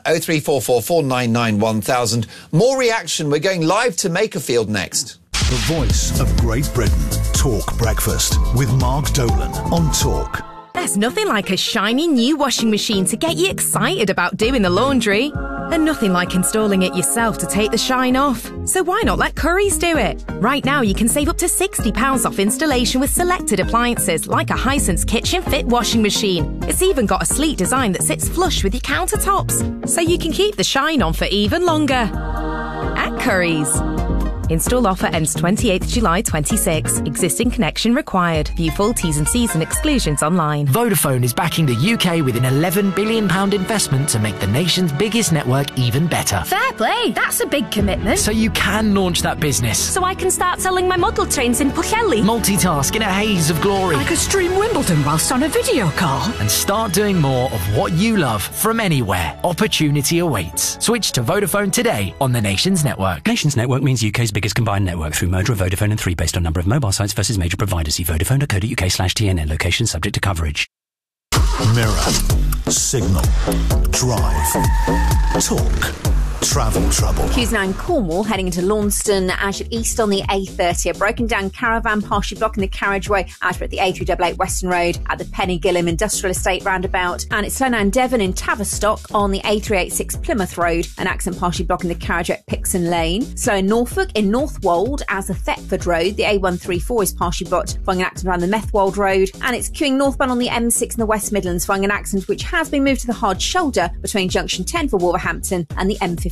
03444991000. More reaction. We're going live to Makerfield next. The voice of Great Britain. Talk Breakfast with Mark Dolan on Talk. There's nothing like a shiny new washing machine to get you excited about doing the laundry. And nothing like installing it yourself to take the shine off. So why not let Currys do it? Right now you can save up to £60 off installation with selected appliances like a Hisense Kitchen Fit washing machine. It's even got a sleek design that sits flush with your countertops, so you can keep the shine on for even longer. At Currys. Install offer ends 28th July 26. Existing connection required. View full T's and C's and exclusions online. Vodafone is backing the UK with an £11 billion investment to make the nation's biggest network even better. Fair play, that's a big commitment. So you can launch that business. So I can start selling my model trains in Pwllheli. Multitask in a haze of glory. I could stream Wimbledon whilst on a video call. And start doing more of what you love from anywhere. Opportunity awaits. Switch to Vodafone today on the Nations Network. Nations Network means UK's biggest combined network through merger of Vodafone and 3 based on number of mobile sites versus major providers. See vodafone.co.uk/TNN. Location subject to coverage. Mirror, Signal, Drive, Talk, Travel Trouble. Q9 Cornwall heading into Launceston, Ashford East on the A30. A broken down caravan partially blocking the carriageway Ashford at the A388 Western Road at the Penny Gillam Industrial Estate roundabout. And it's slow now in Devon in Tavistock on the A386 Plymouth Road. An accident partially blocking the carriageway at Pixon Lane. Slow in Norfolk in Northwold as the Thetford Road. The A134 is partially blocked following an accident around the Methwold Road. And it's queuing northbound on the M6 in the West Midlands following an accident which has been moved to the hard shoulder between junction 10 for Wolverhampton and the M54.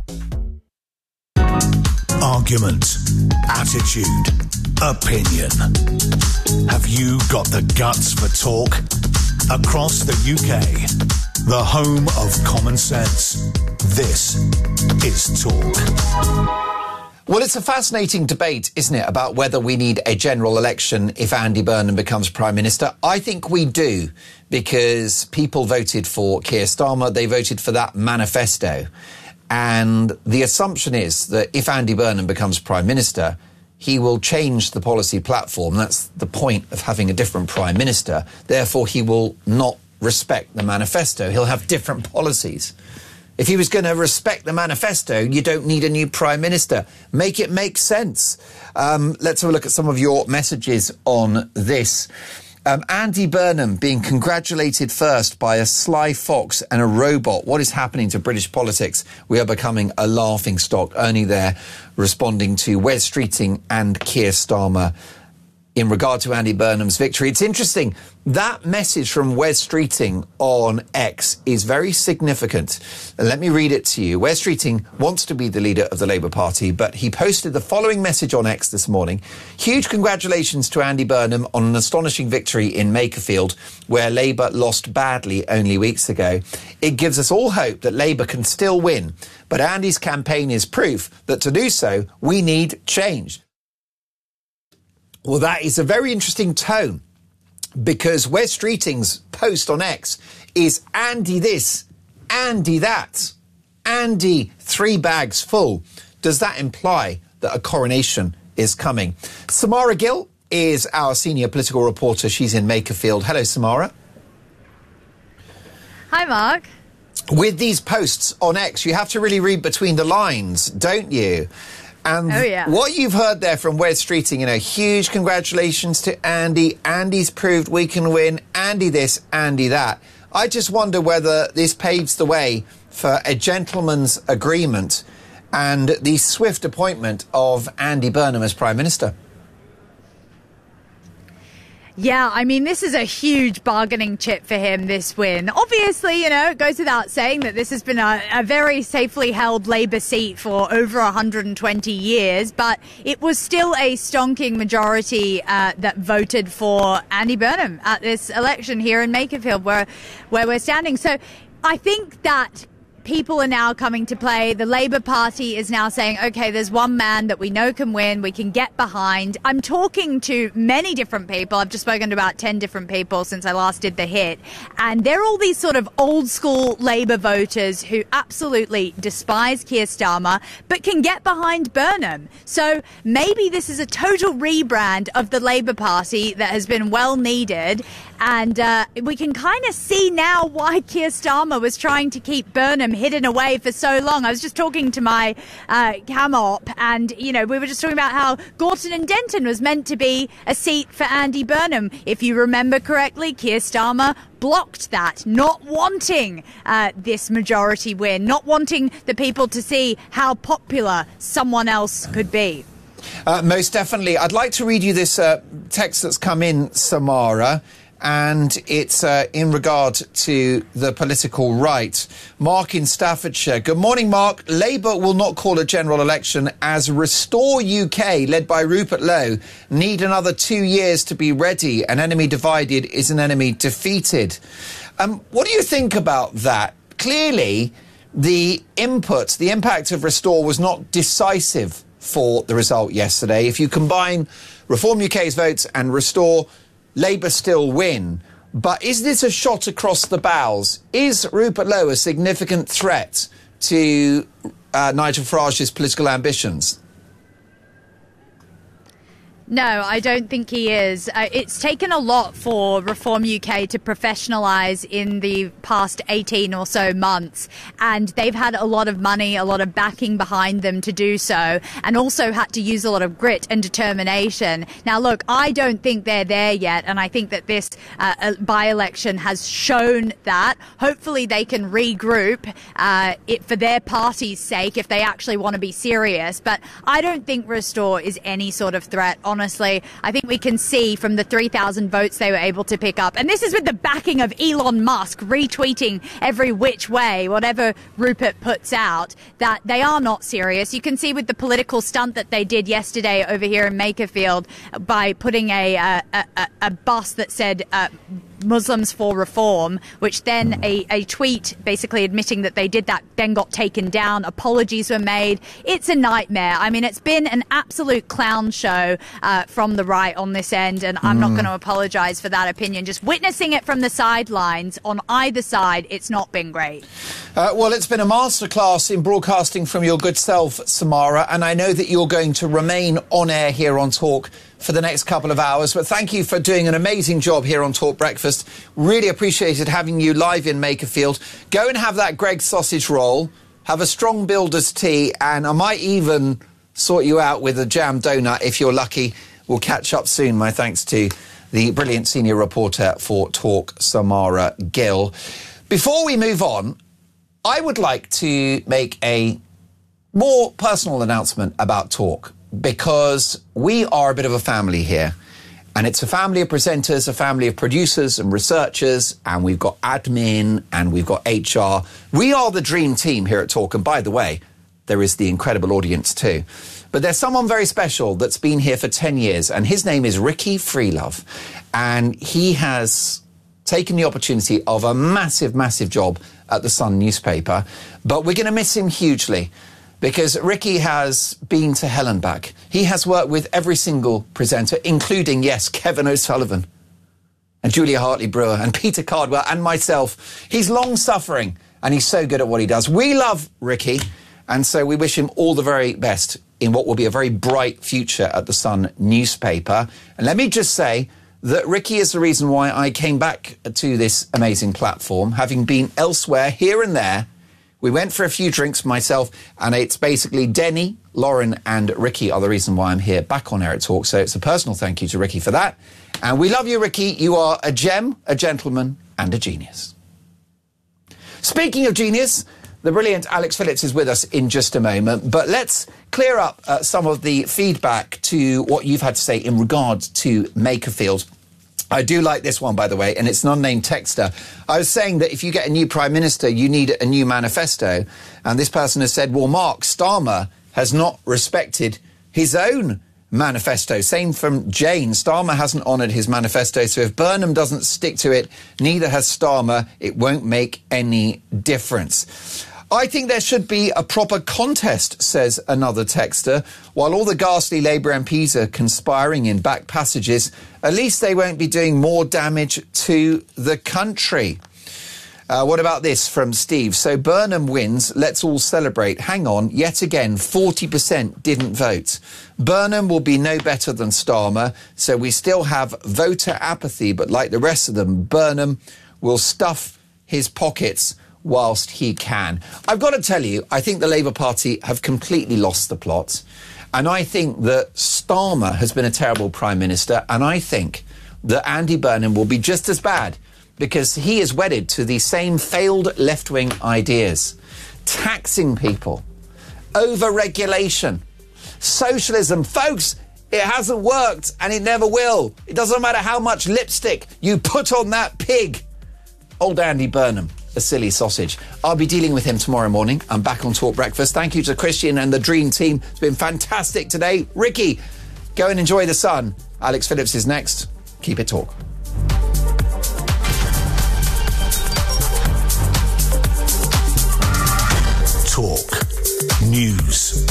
Argument, attitude, opinion. Have you got the guts for talk? Across the UK, the home of common sense. This is Talk. Well, it's a fascinating debate, isn't it, about whether we need a general election if Andy Burnham becomes Prime Minister. I think we do, because people voted for Keir Starmer. They voted for that manifesto. And the assumption is that if Andy Burnham becomes Prime Minister, he will change the policy platform. That's the point of having a different Prime Minister. Therefore, he will not respect the manifesto. He'll have different policies. If he was going to respect the manifesto, you don't need a new Prime Minister. Make it make sense. Let's have a look at some of your messages on this. Andy Burnham being congratulated first by a sly fox and a robot. What is happening to British politics? We are becoming a laughingstock. Ernie there responding to Wes Streeting and Keir Starmer in regard to Andy Burnham's victory. It's interesting. That message from Wes Streeting on X is very significant. Let me read it to you. Wes Streeting wants to be the leader of the Labour Party, but he posted the following message on X this morning. Huge congratulations to Andy Burnham on an astonishing victory in Makerfield, where Labour lost badly only weeks ago. It gives us all hope that Labour can still win, but Andy's campaign is proof that to do so, we need change. Well, that is a very interesting tone, because Wes Streeting's post on X is Andy this, Andy that, Andy 3 bags full. Does that imply that a coronation is coming? Samara Gill is our senior political reporter. She's in Makerfield. Hello, Samara. Hi, Mark. With these posts on X, you have to really read between the lines, don't you? And what you've heard there from Wes Streeting, huge congratulations to Andy. Andy's proved we can win. Andy this, Andy that. I just wonder whether this paves the way for a gentleman's agreement and the swift appointment of Andy Burnham as Prime Minister. Yeah, I mean, this is a huge bargaining chip for him, this win. Obviously, you know, it goes without saying that this has been a very safely held Labour seat for over 120 years, but it was still a stonking majority that voted for Andy Burnham at this election here in Makerfield, where we're standing. So I think that people are now coming to play. The Labour Party is now saying, OK, there's one man that we know can win, we can get behind. I'm talking to many different people. I've just spoken to about 10 different people since I last did the hit. And they're all these sort of old school Labour voters who absolutely despise Keir Starmer, but can get behind Burnham. So maybe this is a total rebrand of the Labour Party that has been well needed. And we can kind of see now why Keir Starmer was trying to keep Burnham hidden away for so long. I was just talking to my cam op, and, you know, we were just talking about how Gorton and Denton was meant to be a seat for Andy Burnham. If you remember correctly, Keir Starmer blocked that, not wanting this majority win, not wanting the people to see how popular someone else could be. Most definitely. I'd like to read you this text that's come in, Samara. And it's in regard to the political right. Mark in Staffordshire. Good morning, Mark. Labour will not call a general election as Restore UK, led by Rupert Lowe, need another 2 years to be ready. An enemy divided is an enemy defeated. What do you think about that? Clearly, the impact of Restore was not decisive for the result yesterday. If you combine Reform UK's votes and Restore, Labour still win. But is this a shot across the bows? Is Rupert Lowe a significant threat to Nigel Farage's political ambitions? No, I don't think he is. It's taken a lot for Reform UK to professionalise in the past 18 or so months, and they've had a lot of money, a lot of backing behind them to do so, and also had to use a lot of grit and determination. Now, look, I don't think they're there yet, and I think that this by-election has shown that. Hopefully they can regroup it for their party's sake if they actually want to be serious, but I don't think Restore is any sort of threat. Honestly, I think we can see from the 3,000 votes they were able to pick up, and this is with the backing of Elon Musk retweeting every which way, whatever Rupert puts out, that they are not serious. You can see with the political stunt that they did yesterday over here in Makerfield by putting a bus that said Muslims for Reform, which then a tweet basically admitting that they did that then got taken down. Apologies were made. It's a nightmare. I mean, it's been an absolute clown show from the right on this end, and I'm not going to apologise for that opinion. Just witnessing it from the sidelines on either side, it's not been great. Well, it's been a masterclass in broadcasting from your good self, Samara, and I know that you're going to remain on air here on Talk for the next couple of hours, but thank you for doing an amazing job here on Talk Breakfast. Really appreciated having you live in Makerfield. Go and have that Greggs sausage roll, have a strong builder's tea, and I might even sort you out with a jam donut if you're lucky. We'll catch up soon. My thanks to the brilliant senior reporter for Talk, Samara Gill. Before we move on, I would like to make a more personal announcement about Talk, because we are a bit of a family here, and it's a family of presenters, a family of producers and researchers, and we've got admin and we've got HR. We are the dream team here at Talk, and by the way, there is the incredible audience too. But there's someone very special that's been here for 10 years, and his name is Ricky Freelove, and he has taken the opportunity of a massive, massive job at the Sun newspaper, but we're going to miss him hugely, because Ricky has been to hell and back. He has worked with every single presenter, including, yes, Kevin O'Sullivan and Julia Hartley-Brewer and Peter Cardwell and myself. He's long-suffering, and he's so good at what he does. We love Ricky, and so we wish him all the very best in what will be a very bright future at the Sun newspaper. And let me just say that Ricky is the reason why I came back to this amazing platform, having been elsewhere, here and there. We went for a few drinks, myself, and it's basically Denny, Lauren and Ricky are the reason why I'm here back on Air at Talk. So it's a personal thank you to Ricky for that. And we love you, Ricky. You are a gem, a gentleman and a genius. Speaking of genius, the brilliant Alex Phillips is with us in just a moment. But let's clear up some of the feedback to what you've had to say in regard to Makerfield. I do like this one, by the way, and it's an unnamed texter. I was saying that if you get a new Prime Minister, you need a new manifesto. And this person has said, well, Mark Starmer has not respected his own manifesto. Same from Jane. Starmer hasn't honoured his manifesto, so if Burnham doesn't stick to it, neither has Starmer. It won't make any difference. I think there should be a proper contest, says another texter. While all the ghastly Labour MPs are conspiring in back passages, at least they won't be doing more damage to the country. What about this from Steve? So Burnham wins, let's all celebrate. Hang on, yet again, 40% didn't vote. Burnham will be no better than Starmer, so we still have voter apathy, but like the rest of them, Burnham will stuff his pockets whilst he can. I've got to tell you, I think the Labour Party have completely lost the plot. And I think that Starmer has been a terrible Prime Minister. And I think that Andy Burnham will be just as bad because he is wedded to the same failed left-wing ideas. Taxing people, over-regulation, socialism. Folks, it hasn't worked and it never will. It doesn't matter how much lipstick you put on that pig. Old Andy Burnham. A silly sausage. I'll be dealing with him tomorrow morning. I'm back on Talk Breakfast. Thank you to Christian and the Dream Team. It's been fantastic today. Ricky, go and enjoy the sun. Alex Phillips is next. Keep it Talk. Talk. News.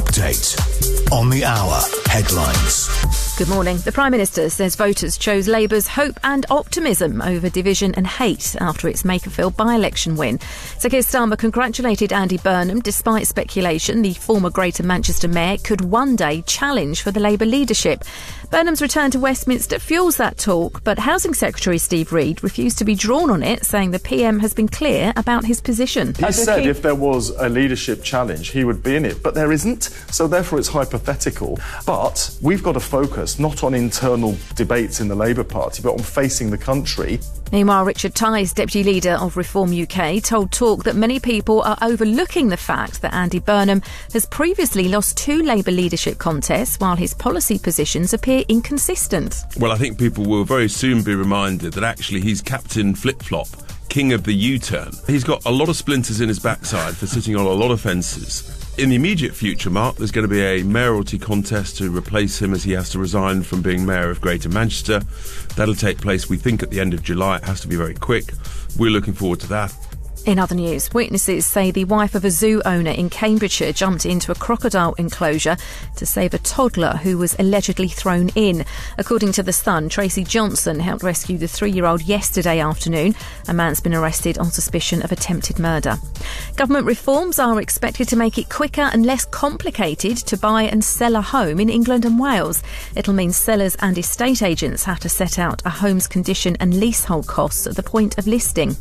Update. On the hour. Headlines. Good morning. The Prime Minister says voters chose Labour's hope and optimism over division and hate after its Makerfield by-election win. Sir Keir Starmer congratulated Andy Burnham despite speculation the former Greater Manchester Mayor could one day challenge for the Labour leadership. Burnham's return to Westminster fuels that talk, but Housing Secretary Steve Reed refused to be drawn on it, saying the PM has been clear about his position. He said if there was a leadership challenge, he would be in it, but there isn't, so therefore it's hypothetical. But we've got to focus not on internal debates in the Labour Party, but on facing the country. Meanwhile, Richard Tice, Deputy Leader of Reform UK, told Talk that many people are overlooking the fact that Andy Burnham has previously lost 2 Labour leadership contests while his policy positions appear inconsistent. Well, I think people will very soon be reminded that actually he's Captain Flip-Flop, king of the U-turn. He's got a lot of splinters in his backside for sitting on a lot of fences. In the immediate future, Mark, there's going to be a mayoralty contest to replace him as he has to resign from being Mayor of Greater Manchester. That'll take place, we think, at the end of July. It has to be very quick. We're looking forward to that. In other news, witnesses say the wife of a zoo owner in Cambridgeshire jumped into a crocodile enclosure to save a toddler who was allegedly thrown in. According to The Sun, Tracy Johnson helped rescue the 3-year-old yesterday afternoon. A man's been arrested on suspicion of attempted murder. Government reforms are expected to make it quicker and less complicated to buy and sell a home in England and Wales. It'll mean sellers and estate agents have to set out a home's condition and leasehold costs at the point of listing.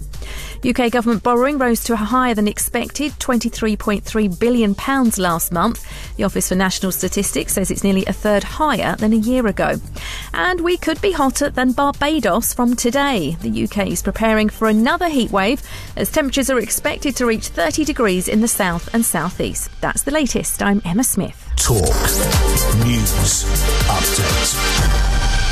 UK government borrowing rose to a higher than expected £23.3 billion last month. The Office for National Statistics says it's nearly a third higher than a year ago. And we could be hotter than Barbados from today. The UK is preparing for another heat wave as temperatures are expected to reach 30 degrees in the south and southeast. That's the latest. I'm Emma Smith. Talk. News. Update.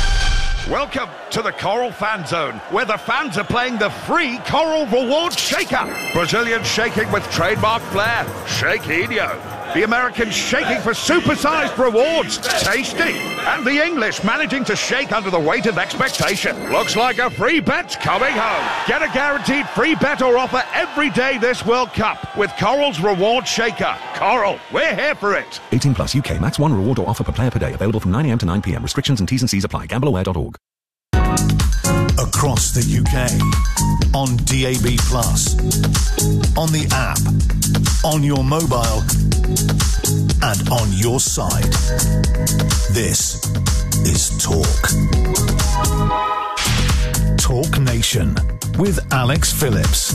Welcome to the Coral Fan Zone, where the fans are playing the free Coral Rewards Shaker. Brazilians shaking with trademark flair, Shaquinho. The Americans shaking for supersized rewards, Tasty. And the English managing to shake under the weight of expectation. Looks like a free bet's coming home. Get a guaranteed free bet or offer every day this World Cup with Coral's Reward Shaker. Coral, we're here for it. 18 plus UK. Max 1 reward or offer per player per day. Available from 9 a.m. to 9 p.m. Restrictions and T's and C's apply. Gambleaware.org. Across the UK, on DAB+, on the app, on your mobile, and on your side. This is Talk. Talk Nation with Alex Phillips.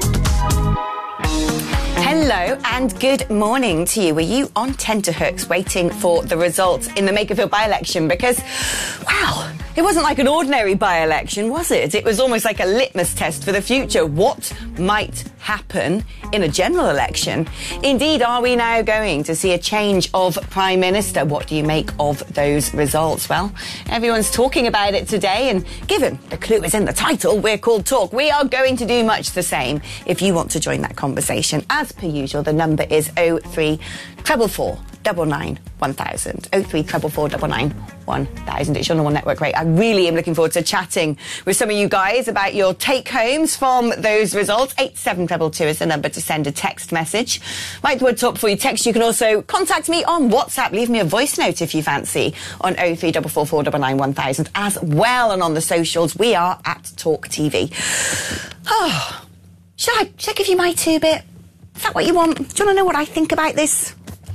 Hello and good morning to you. Were you on tenterhooks waiting for the results in the Makerfield by-election? Because, wow, It wasn't like an ordinary by-election, was it? It was almost like a litmus test for the future. What might happen in a general election? Indeed, are we now going to see a change of Prime Minister? What do you make of those results? Well, everyone's talking about it today, and given the clue is in the title, we're called Talk. We are going to do much the same. If you want to join that conversation, as per usual, the number is 03444 99 1000. 03444 99 1000. It's your normal network rate. I really am looking forward to chatting with some of you guys about your take-homes from those results. 87222 is the number to send a text message. Write the word Talk before you text. You can also contact me on WhatsApp. Leave me a voice note if you fancy on 03444 99 1000 as well. And on the socials, we are at Talk TV. Oh, should I give you my 2-bit? Is that what you want? Do you want to know what I think about this?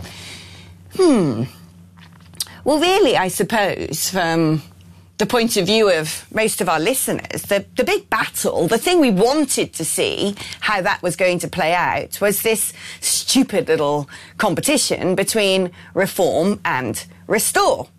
Well, really, I suppose, from the point of view of most of our listeners, the big battle, the thing we wanted to see how that was going to play out, was this stupid little competition between Reform and Restore.